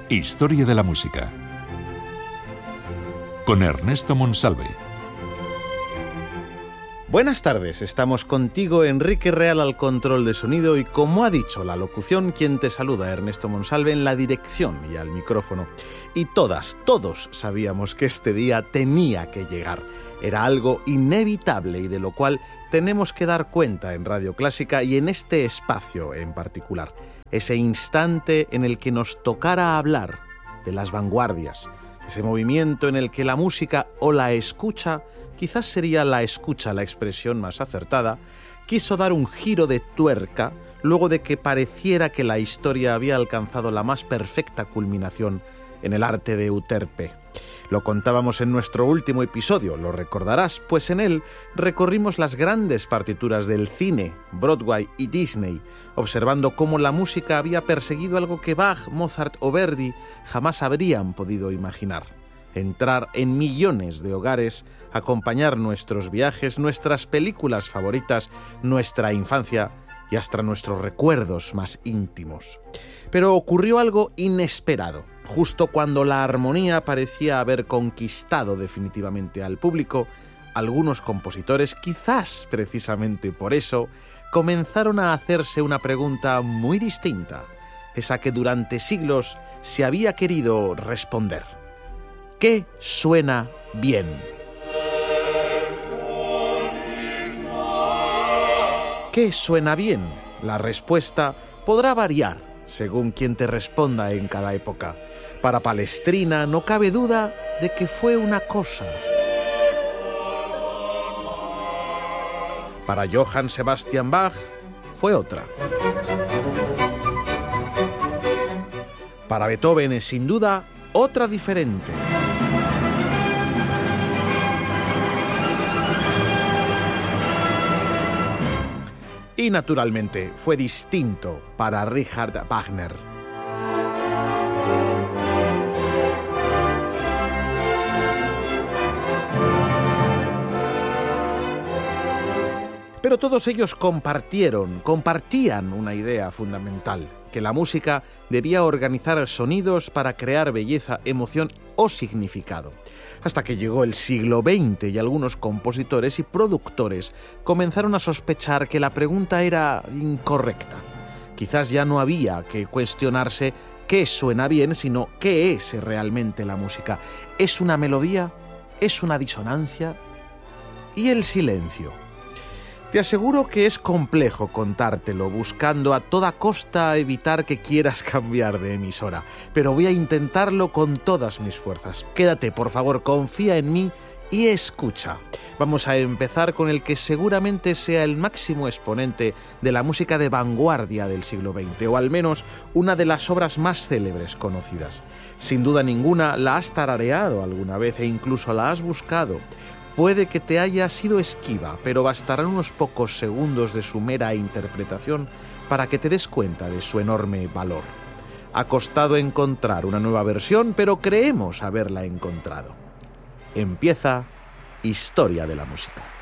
Historia de la música con Ernesto Monsalve. Buenas tardes, estamos contigo Enrique Real al control de sonido y, como ha dicho la locución, quien te saluda, Ernesto Monsalve, en la dirección y al micrófono. Y todos sabíamos que este día tenía que llegar. Era algo inevitable y de lo cual tenemos que dar cuenta en Radio Clásica y en este espacio en particular. Ese instante en el que nos tocara hablar de las vanguardias, ese movimiento en el que la música o la escucha, quizás sería la escucha la expresión más acertada, quiso dar un giro de tuerca luego de que pareciera que la historia había alcanzado la más perfecta culminación en el arte de Euterpe. Lo contábamos en nuestro último episodio, lo recordarás, pues en él recorrimos las grandes partituras del cine, Broadway y Disney, observando cómo la música había perseguido algo que Bach, Mozart o Verdi jamás habrían podido imaginar: entrar en millones de hogares, acompañar nuestros viajes, nuestras películas favoritas, nuestra infancia y hasta nuestros recuerdos más íntimos. Pero ocurrió algo inesperado. Justo cuando la armonía parecía haber conquistado definitivamente al público, algunos compositores, quizás precisamente por eso, comenzaron a hacerse una pregunta muy distinta, esa que durante siglos se había querido responder: ¿qué suena bien? ¿Qué suena bien? La respuesta podrá variar según quien te responda en cada época. Para Palestrina no cabe duda de que fue una cosa. Para Johann Sebastian Bach fue otra. Para Beethoven es sin duda otra diferente. Y naturalmente fue distinto para Richard Wagner. Pero todos ellos compartían una idea fundamental: que la música debía organizar sonidos para crear belleza, emoción o significado. Hasta que llegó el siglo XX y algunos compositores y productores comenzaron a sospechar que la pregunta era incorrecta. Quizás ya no había que cuestionarse qué suena bien, sino qué es realmente la música. ¿Es una melodía? ¿Es una disonancia? ¿Y el silencio? Te aseguro que es complejo contártelo, buscando a toda costa evitar que quieras cambiar de emisora, pero voy a intentarlo con todas mis fuerzas. Quédate, por favor, confía en mí y escucha. Vamos a empezar con el que seguramente sea el máximo exponente de la música de vanguardia del siglo XX, o al menos una de las obras más célebres conocidas. Sin duda ninguna la has tarareado alguna vez e incluso la has buscado. Puede que te haya sido esquiva, pero bastarán unos pocos segundos de su mera interpretación para que te des cuenta de su enorme valor. Ha costado encontrar una nueva versión, pero creemos haberla encontrado. Empieza Historia de la música.